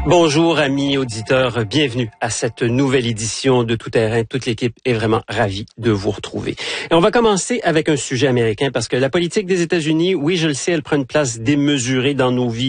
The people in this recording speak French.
Bonjour amis auditeurs, bienvenue à cette nouvelle édition de Tout Terrain. Toute l'équipe est vraiment ravie de vous retrouver. Et on va commencer avec un sujet américain parce que la politique des États-Unis, oui je le sais, elle prend une place démesurée dans nos vies.